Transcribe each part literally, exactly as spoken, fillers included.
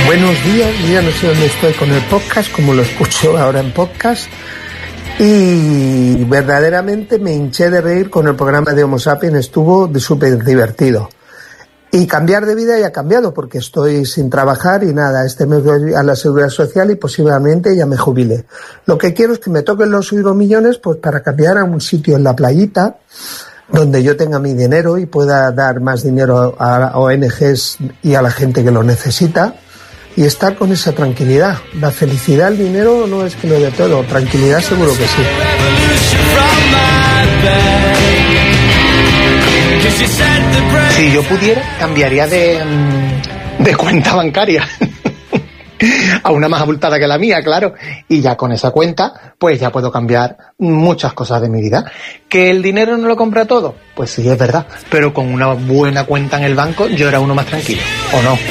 Buenos días, ya no sé dónde estoy con el podcast, como lo escucho ahora en podcast, y verdaderamente me hinché de reír con el programa de Homo Sapiens, estuvo de súper divertido. Y cambiar de vida ya ha cambiado, porque estoy sin trabajar y nada, este mes voy a la Seguridad Social y posiblemente ya me jubile. Lo que quiero es que me toquen los euromillones pues para cambiar a un sitio en la playita, donde yo tenga mi dinero y pueda dar más dinero a O N Ges y a la gente que lo necesita, y estar con esa tranquilidad. La felicidad, el dinero no es que lo dé todo, tranquilidad seguro que sí. Si yo pudiera, cambiaría de, de cuenta bancaria a una más abultada que la mía, claro, y ya con esa cuenta pues ya puedo cambiar muchas cosas de mi vida. ¿Que el dinero no lo compra todo? Pues sí, es verdad, pero con una buena cuenta en el banco yo era uno más tranquilo, ¿o no?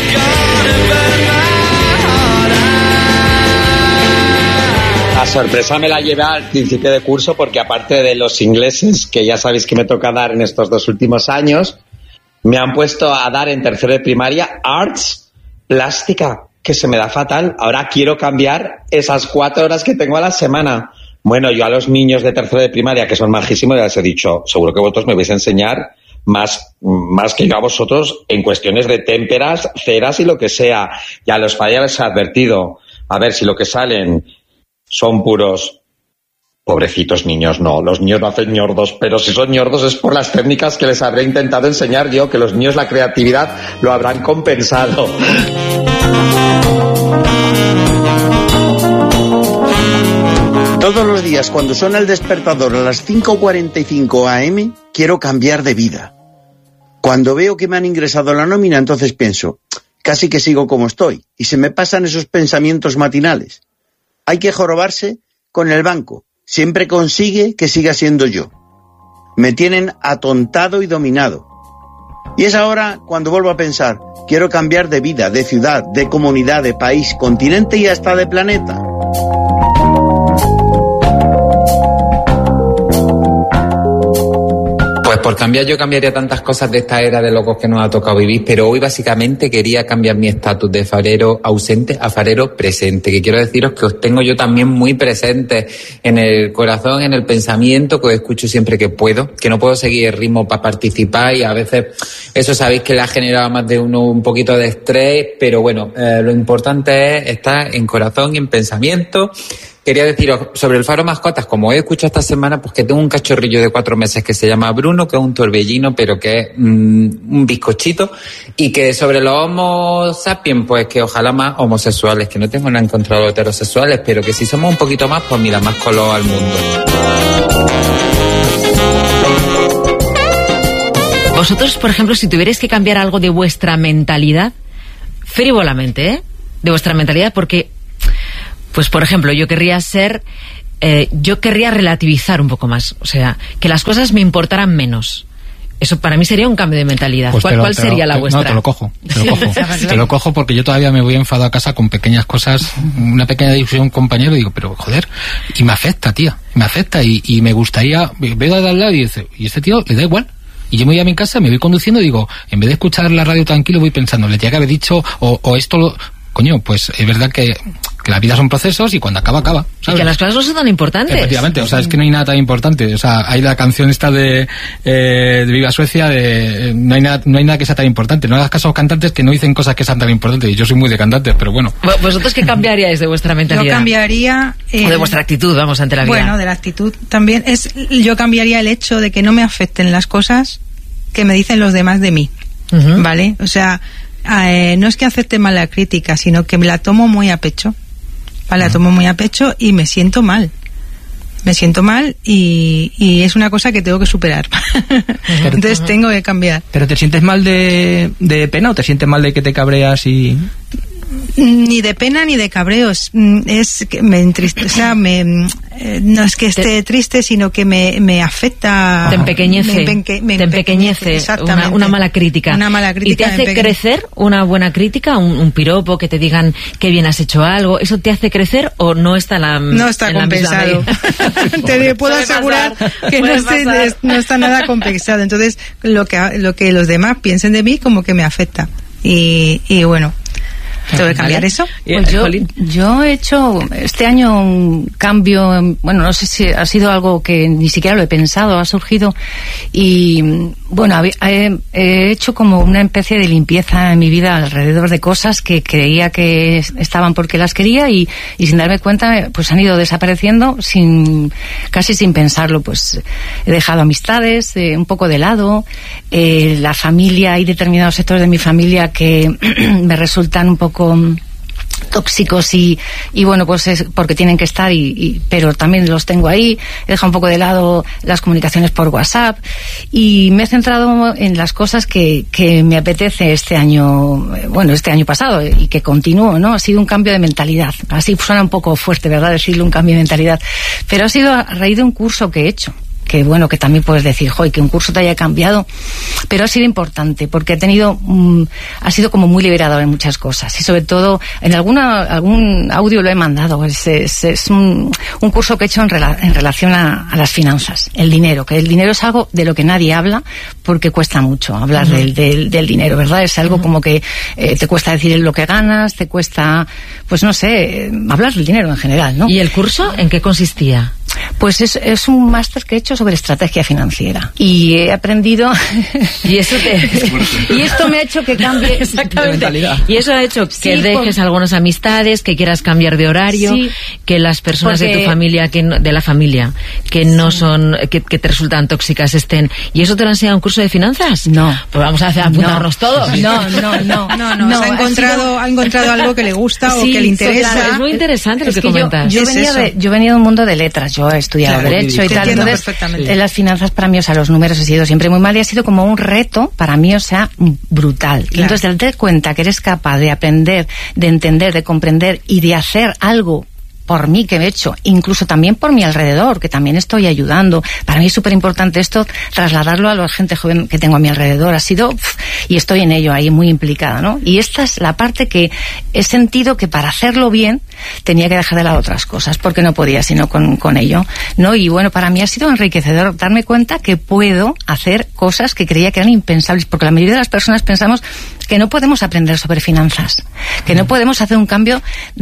La sorpresa me la llevé al principio de curso, porque aparte de los ingleses, que ya sabéis que me toca dar en estos dos últimos años, me han puesto a dar en tercero de primaria Arts Plástica, que se me da fatal. Ahora quiero cambiar esas cuatro horas que tengo a la semana. Bueno, yo a los niños de tercero de primaria, que son majísimos, ya les he dicho, seguro que vosotros me vais a enseñar más, más que yo a vosotros en cuestiones de témperas, ceras y lo que sea. Y a los padres les he advertido, a ver si lo que salen son puros... Pobrecitos niños, no, los niños no hacen ñordos, pero si son ñordos es por las técnicas que les habré intentado enseñar yo, que los niños la creatividad lo habrán compensado. Todos los días cuando suena el despertador a las cinco cuarenta y cinco a eme, quiero cambiar de vida. Cuando veo que me han ingresado la nómina, entonces pienso, casi que sigo como estoy, y se me pasan esos pensamientos matinales. Hay que jorobarse con el banco. Siempre consigue que siga siendo yo. Me tienen atontado y dominado. Y es ahora cuando vuelvo a pensar, quiero cambiar de vida, de ciudad, de comunidad, de país, continente y hasta de planeta. Pues por cambiar yo cambiaría tantas cosas de esta era de locos que nos ha tocado vivir, pero hoy básicamente quería cambiar mi estatus de farero ausente a farero presente, que quiero deciros que os tengo yo también muy presente en el corazón, en el pensamiento, que os escucho siempre que puedo, que no puedo seguir el ritmo para participar y a veces eso sabéis que le ha generado a más de uno un poquito de estrés, pero bueno, eh, lo importante es estar en corazón y en pensamiento. Quería deciros sobre el faro mascotas, como he escuchado esta semana, pues que tengo un cachorrillo de cuatro meses que se llama Bruno, que es un torbellino, pero que es mmm, un bizcochito, y que sobre los homo sapiens, pues que ojalá más homosexuales, que no tengo nada en contra de los heterosexuales, pero que si somos un poquito más, pues mira, más color al mundo. Vosotros, por ejemplo, si tuvierais que cambiar algo de vuestra mentalidad, frívolamente, ¿eh? De vuestra mentalidad, porque... Pues, por ejemplo, yo querría ser... Eh, yo querría relativizar un poco más. O sea, que las cosas me importaran menos. Eso para mí sería un cambio de mentalidad. Pues ¿Cuál, lo, cuál sería lo, la te, vuestra? No, te lo cojo. Te lo cojo, te lo cojo porque yo todavía me voy enfadado a casa con pequeñas cosas, una pequeña discusión con un compañero y digo, pero joder, y me afecta, tía. Me afecta y, y me gustaría... Veo de al lado y dice, y este tío le da igual. Y yo me voy a mi casa, me voy conduciendo y digo, en vez de escuchar la radio tranquilo, voy pensando, le tenía que haber dicho, o, o esto lo... Coño, pues es verdad que, que la vida son procesos y cuando acaba, acaba, ¿sabes? Y que las cosas no son tan importantes. Efectivamente, o sea, es que no hay nada tan importante. O sea, hay la canción esta de, eh, de Viva Suecia, de eh, no hay nada, no hay nada que sea tan importante. No hagas caso a los cantantes que no dicen cosas que sean tan importantes. Y yo soy muy de cantantes, pero bueno. ¿Vosotros qué cambiaríais de vuestra mentalidad? Yo cambiaría... Eh, o de vuestra actitud, vamos, ante la vida. Bueno, de la actitud también. es Yo cambiaría el hecho de que no me afecten las cosas que me dicen los demás de mí. Uh-huh. ¿Vale? O sea... Eh, no es que acepte mal la crítica, sino que me la tomo muy a pecho. ¿Vale? La tomo muy a pecho y me siento mal. Me siento mal y, y es una cosa que tengo que superar. Entonces uh-huh. tengo que cambiar. ¿Pero te sientes mal de, de pena o te sientes mal de que te cabreas y...? Ni de pena ni de cabreos. Es que me entristece, o sea, me, eh, no es que esté te, triste, sino que me, me afecta. Te empequeñece. Me, me, me te empequeñece. Exactamente. Una, una mala crítica. Una mala crítica. ¿Y te hace crecer una buena crítica? Un, un piropo, que te digan que bien has hecho algo. ¿Eso te hace crecer o no está la No está en compensado. Te puedo asegurar pasar, que no, esté, no está nada compensado. Entonces, lo que, lo que los demás piensen de mí como que me afecta. Y, y bueno. Tengo que cambiar eso. Pues yo, yo he hecho este año un cambio, bueno, no sé si ha sido algo que ni siquiera lo he pensado, ha surgido y, bueno, he, he hecho como una especie de limpieza en mi vida alrededor de cosas que creía que estaban porque las quería y, y sin darme cuenta, pues han ido desapareciendo sin casi sin pensarlo. Pues he dejado amistades eh, un poco de lado, eh, la familia, hay determinados sectores de mi familia que me resultan un poco tóxicos y, y bueno, pues es porque tienen que estar y, y pero también los tengo ahí. He dejado un poco de lado las comunicaciones por WhatsApp y me he centrado en las cosas que, que me apetece este año, bueno, este año pasado y que continúo, ¿no? Ha sido un cambio de mentalidad. Así suena un poco fuerte, ¿verdad?, decirle un cambio de mentalidad, pero ha sido a raíz de un curso que he hecho. Que bueno, que también puedes decir, joy, que un curso te haya cambiado, pero ha sido importante porque ha tenido, um, ha sido como muy liberador en muchas cosas y sobre todo en alguna algún audio lo he mandado. Es, es, es un, un curso que he hecho en, rela, en relación a, a las finanzas, el dinero, que el dinero es algo de lo que nadie habla porque cuesta mucho hablar uh-huh. del, del, del dinero, ¿verdad? Es algo uh-huh. como que eh, te cuesta decir lo que ganas, te cuesta, pues no sé, hablar del dinero en general, ¿no? ¿Y el curso en qué consistía? Pues es, es un máster que he hecho sobre estrategia financiera y he aprendido y eso te y esto me ha hecho que cambie exactamente y eso ha hecho que sí, dejes por... algunas amistades, que quieras cambiar de horario, sí, que las personas porque... de tu familia, que no, de la familia que no sí. son que, que te resultan tóxicas estén. ¿Y eso te lo ha enseñado un curso de finanzas? No. Pues vamos a hacer apuntarnos no. todos. No, no, no, no, no, no ha encontrado ha, sido... ha encontrado algo que le gusta sí, o que le interesa. Claro, es muy interesante es lo que, que comentas. Yo, yo venía es de yo venía de un mundo de letras. Yo he estudiado claro, derecho y tal, entonces en las finanzas para mí, o sea, los números he sido siempre muy mal y ha sido como un reto para mí, o sea, brutal. Claro. Entonces, al darte cuenta que eres capaz de aprender, de entender, de comprender y de hacer algo por mí que he hecho, incluso también por mi alrededor, que también estoy ayudando. Para mí es súper importante esto, trasladarlo a la gente joven que tengo a mi alrededor. Ha sido, uff, y estoy en ello ahí muy implicada, ¿no? Y esta es la parte que he sentido que para hacerlo bien tenía que dejar de lado otras cosas, porque no podía sino con, con ello, ¿no? Y bueno, para mí ha sido enriquecedor darme cuenta que puedo hacer cosas que creía que eran impensables, porque la mayoría de las personas pensamos que no podemos aprender sobre finanzas, que no podemos hacer un cambio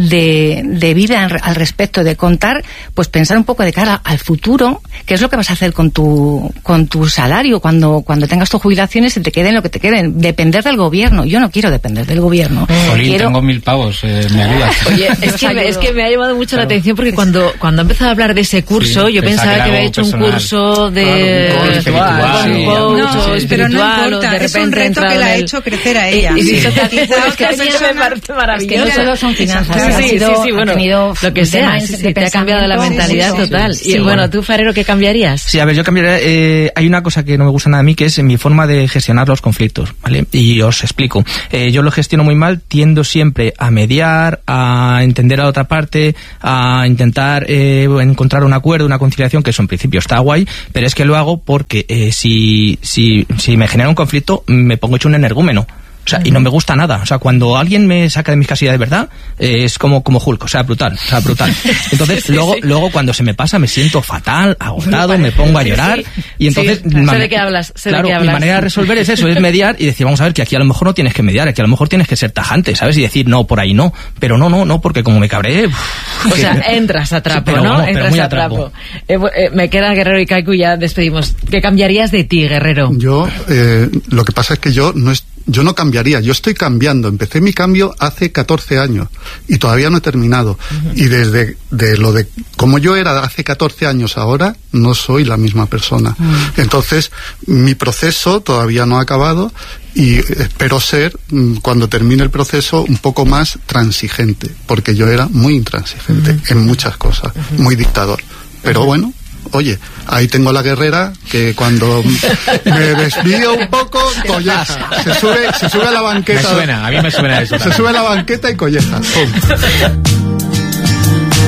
de, de vida en, al respecto, de contar, pues pensar un poco de cara al futuro, qué es lo que vas a hacer con tu con tu salario cuando cuando tengas tus jubilaciones y te queden lo que te queden. Depender del gobierno. Yo no quiero depender del gobierno. Solín, quiero... tengo mil pavos, eh, me ayudas. Oye, es que, me, es que me ha llamado mucho claro. la atención porque cuando cuando he empezado a hablar de ese curso, sí, yo pensaba que, que había hecho personal. un curso de claro, un espiritual, sí. coach, no, sí, pero no importa, es un reto que la ha hecho crecer a ella. Y, y, sí. sí. Es que a mí me parece maravilloso. Es que no solo son finanzas, claro, sí, sí, sido, sí, sí, bueno, lo que sea, sí, sí, te ha cambiado la mentalidad sí, sí, total. Sí, sí, y bueno, bueno, tú, Farero, ¿qué cambiarías? Sí, a ver, yo cambiaría, eh, hay una cosa que no me gusta nada a mí, que es mi forma de gestionar los conflictos, ¿vale? Y os explico. Eh, yo lo gestiono muy mal, tiendo siempre a mediar, a entender a la otra parte, a intentar eh, encontrar un acuerdo, una conciliación, que eso en principio está guay, pero es que lo hago porque eh, si, si, si me genera un conflicto, me pongo hecho un energúmeno. O sea, y no me gusta nada. O sea, cuando alguien me saca de mis casillas de verdad, eh, es como, como Hulk, o sea, brutal, o sea, brutal. Entonces, sí, luego, sí. luego cuando se me pasa, me siento fatal, agotado, me pongo a llorar, sí. y entonces... Sí. Sé de qué hablas, sé claro, de qué hablas. Mi manera de resolver es eso, es mediar y decir, vamos a ver, que aquí a lo mejor no tienes que mediar, aquí a lo mejor tienes que ser tajante, ¿sabes? Y decir, no, por ahí no. Pero no, no, no, porque como me cabré... Uf, o sea, entras a trapo, sí, pero, ¿no? Vamos, entras a trapo. Eh, eh, me queda Guerrero y Kaiku, ya despedimos. ¿Qué cambiarías de ti, Guerrero? Yo, eh, lo que pasa es que yo no es Yo no cambiaría, yo estoy cambiando. Empecé mi cambio hace catorce años y todavía no he terminado. Uh-huh. Y desde de lo de como yo era hace catorce años ahora, no soy la misma persona. Uh-huh. Entonces, mi proceso todavía no ha acabado y espero ser, cuando termine el proceso, un poco más transigente, porque yo era muy intransigente uh-huh. en muchas cosas, uh-huh. muy dictador. Pero uh-huh. bueno, oye, ahí tengo la guerrera que cuando me desvío un poco, colleja. Se sube, se sube a la banqueta. Me suena, a mí me suena eso. Se también. sube a la banqueta y colleja. ¡Pum!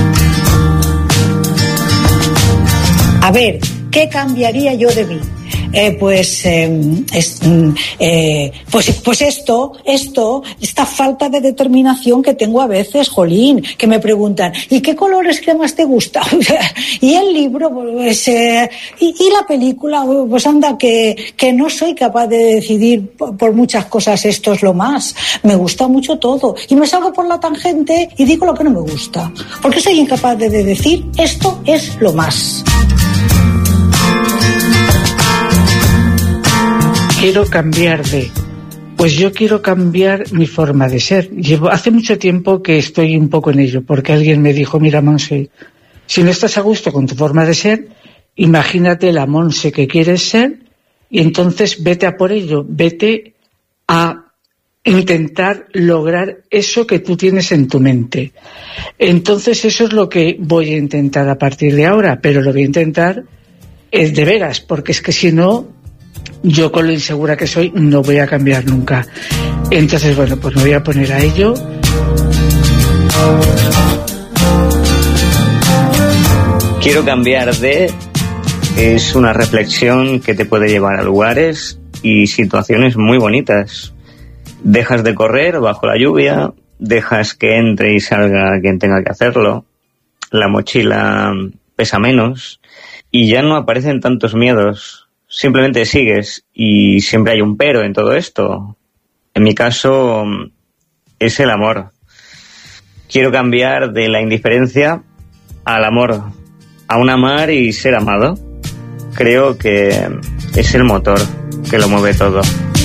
A ver, ¿qué cambiaría yo de mí? eh, pues, eh, es, eh, pues, pues esto, esto, esta falta de determinación que tengo a veces, jolín, que me preguntan, ¿y qué colores que más te gusta? Y el libro, pues, eh, y, y la película, pues anda, que, que no soy capaz de decidir por, por muchas cosas, esto es lo más. Me gusta mucho todo. Y me salgo por la tangente y digo lo que no me gusta. Porque soy incapaz de, de decir, esto es lo más. Quiero cambiar de... Pues yo quiero cambiar mi forma de ser. Llevo hace mucho tiempo que estoy un poco en ello, porque alguien me dijo, mira, Monse, si no estás a gusto con tu forma de ser, imagínate la Monse que quieres ser y entonces vete a por ello, vete a intentar lograr eso que tú tienes en tu mente. Entonces eso es lo que voy a intentar a partir de ahora, pero lo voy a intentar es de veras, porque es que si no, yo con lo insegura que soy no voy a cambiar nunca. Entonces, bueno, pues me voy a poner a ello. Quiero cambiar de... Es una reflexión que te puede llevar a lugares y situaciones muy bonitas. Dejas de correr bajo la lluvia, dejas que entre y salga quien tenga que hacerlo, la mochila pesa menos y ya no aparecen tantos miedos. Simplemente sigues y siempre hay un pero en todo esto. En mi caso es el amor. Quiero cambiar de la indiferencia al amor, a un amar y ser amado. Creo que es el motor que lo mueve todo.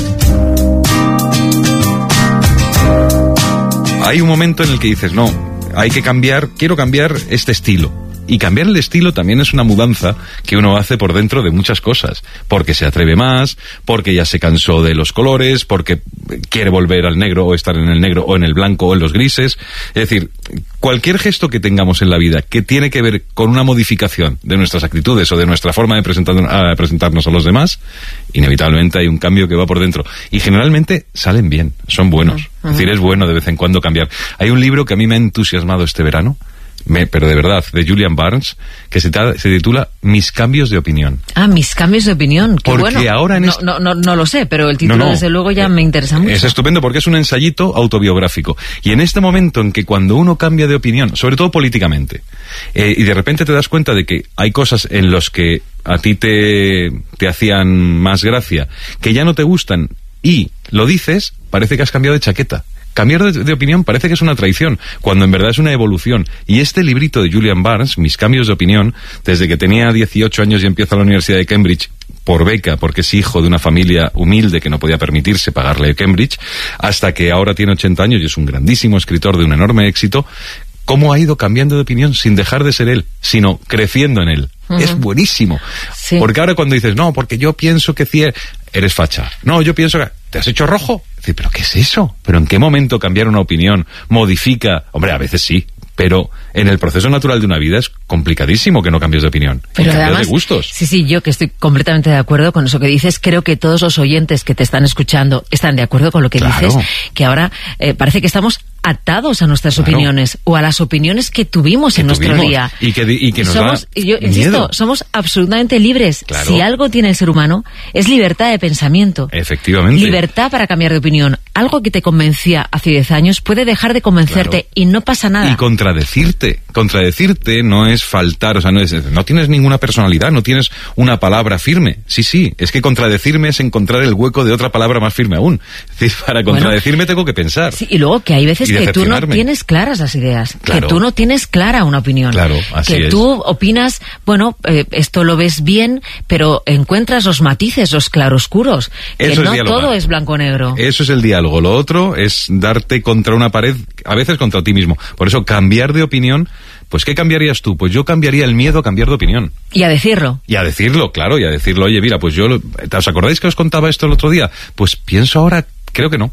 Hay un momento en el que dices, no, hay que cambiar, quiero cambiar este estilo. Y cambiar el estilo también es una mudanza que uno hace por dentro de muchas cosas. Porque se atreve más, porque ya se cansó de los colores, porque quiere volver al negro o estar en el negro o en el blanco o en los grises. Es decir, cualquier gesto que tengamos en la vida que tiene que ver con una modificación de nuestras actitudes o de nuestra forma de presentar, a presentarnos a los demás, inevitablemente hay un cambio que va por dentro. Y generalmente salen bien, son buenos. Uh-huh. Es decir, es bueno de vez en cuando cambiar. Hay un libro que a mí me ha entusiasmado este verano, Me, pero de verdad, de Julian Barnes, que se, se titula Mis cambios de opinión. Ah, Mis cambios de opinión, qué porque bueno. Ahora en no, este... no, no, no lo sé, pero el título no, no, desde luego ya eh, me interesa mucho. Es estupendo porque es un ensayito autobiográfico. Y en este momento en que cuando uno cambia de opinión, sobre todo políticamente, eh, y de repente te das cuenta de que hay cosas en las que a ti te, te hacían más gracia, que ya no te gustan, y lo dices, parece que has cambiado de chaqueta. Cambiar de, de opinión parece que es una traición, cuando en verdad es una evolución. Y este librito de Julian Barnes, Mis cambios de opinión, desde que tenía dieciocho años y empieza la Universidad de Cambridge, por beca, porque es hijo de una familia humilde que no podía permitirse pagarle Cambridge, hasta que ahora tiene ochenta años y es un grandísimo escritor de un enorme éxito, cómo ha ido cambiando de opinión sin dejar de ser él, sino creciendo en él. Uh-huh. Es buenísimo. Sí. Porque ahora cuando dices, no, porque yo pienso que cier... eres facha. No, yo pienso que... ¿Te has hecho rojo? Es decir, ¿pero qué es eso? ¿Pero en qué momento cambiar una opinión modifica? Hombre, a veces sí, pero en el proceso natural de una vida es complicadísimo que no cambies de opinión. Pero además, de gustos. Sí, sí, yo que estoy completamente de acuerdo con eso que dices. Creo que todos los oyentes que te están escuchando están de acuerdo con lo que claro. dices, que ahora eh, parece que estamos atados a nuestras claro. opiniones o a las opiniones que tuvimos que en nuestro tuvimos, día. Y que, y que nos somos, da yo insisto, miedo. somos absolutamente libres. Claro. Si algo tiene el ser humano, es libertad de pensamiento. Efectivamente. Libertad para cambiar de opinión. Algo que te convencía hace diez años puede dejar de convencerte claro. y no pasa nada. Y contradecirte. Contradecirte no es faltar, o sea, no es, no tienes ninguna personalidad, no tienes una palabra firme. Sí, sí, es que contradecirme es encontrar el hueco de otra palabra más firme aún. Es decir, para contradecirme bueno, tengo que pensar. Sí, y luego que hay veces que tú no tienes claras las ideas, claro. que tú no tienes clara una opinión. Claro, así que es. tú opinas, bueno, eh, esto lo ves bien, pero encuentras los matices, los claroscuros, que Eso no es todo es blanco-negro. Eso es el diálogo. Lo otro es darte contra una pared, a veces contra ti mismo. Por eso, cambiar de opinión, pues ¿qué cambiarías tú? Pues yo cambiaría el miedo a cambiar de opinión. Y a decirlo. Y a decirlo, claro, y a decirlo, oye, mira, pues yo, ¿os acordáis que os contaba esto el otro día? Pues pienso ahora, creo que no.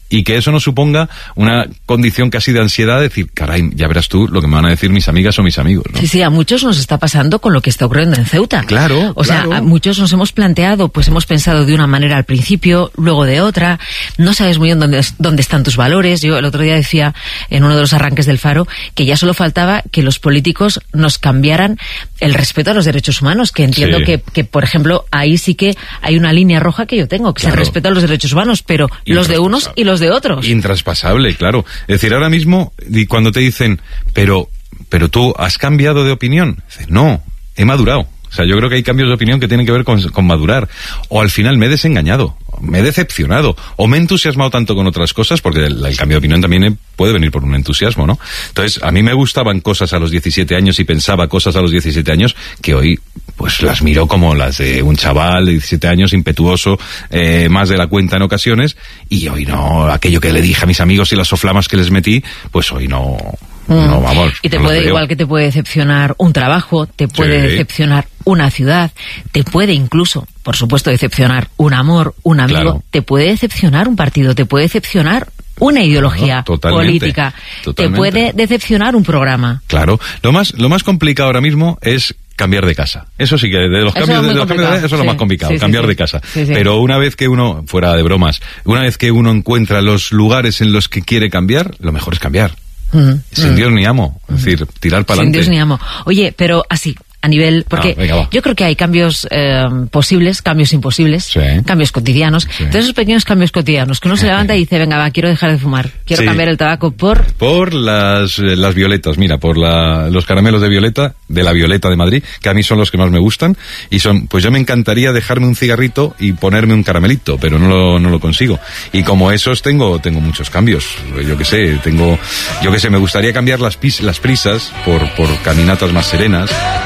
y que eso no suponga una condición casi de ansiedad, de decir, caray, ya verás tú lo que me van a decir mis amigas o mis amigos, ¿no? Sí, sí, a muchos nos está pasando con lo que está ocurriendo en Ceuta. Claro, O claro. sea, a muchos nos hemos planteado, pues hemos pensado de una manera al principio, luego de otra, no sabes muy bien dónde, dónde están tus valores. Yo el otro día decía, en uno de los arranques del Faro, que ya solo faltaba que los políticos nos cambiaran el respeto a los derechos humanos, que entiendo Sí. que, que, por ejemplo, ahí sí que hay una línea roja que yo tengo, que Claro. se respeta a los derechos humanos, pero los de unos y los de otros. Intraspasable, claro. Es decir, ahora mismo, y cuando te dicen, pero, pero tú has cambiado de opinión, dices, no, he madurado. O sea, yo creo que hay cambios de opinión que tienen que ver con, con madurar. O al final me he desengañado, me he decepcionado, o me he entusiasmado tanto con otras cosas, porque el, el cambio de opinión también puede venir por un entusiasmo, ¿no? Entonces, a mí me gustaban cosas a los diecisiete años y pensaba cosas a los diecisiete años que hoy, pues las miro como las de un chaval de diecisiete años, impetuoso, eh, más de la cuenta en ocasiones, y hoy no, aquello que le dije a mis amigos y las soflamas que les metí, pues hoy no... No, vamos. Y te no lo puede, veo. igual que te puede decepcionar un trabajo, te puede Sí. decepcionar una ciudad, te puede incluso, por supuesto, decepcionar un amor, un amigo, Claro. te puede decepcionar un partido, te puede decepcionar una ideología totalmente, política, totalmente. te puede decepcionar un programa. Claro. Lo más, lo más complicado ahora mismo es cambiar de casa. Eso sí que de los Eso cambios, es muy de los cambios de complicado, eso es lo sí. más complicado, Sí, sí, cambiar sí. de casa. Sí, sí. Pero una vez que uno, fuera de bromas, una vez que uno encuentra los lugares en los que quiere cambiar, lo mejor es cambiar. Mm, Sin mm. Dios ni amo. Es decir, tirar para Sin adelante. Dios ni amo. Oye, pero así, a nivel... Porque Ah, venga, va. yo creo que hay cambios eh, posibles, cambios imposibles, Sí. cambios cotidianos. Entonces esos pequeños cambios cotidianos, que uno se levanta y dice, venga, va, quiero dejar de fumar, quiero Sí. cambiar el tabaco por... Por las, eh, las violetas, mira, por la, los caramelos de violeta, de la Violeta de Madrid, que a mí son los que más me gustan, y son, pues yo me encantaría dejarme un cigarrito y ponerme un caramelito, pero no lo, no lo consigo. Y como esos tengo, tengo muchos cambios, yo qué sé, tengo, yo qué sé, me gustaría cambiar las, pis, las prisas por, por caminatas más serenas,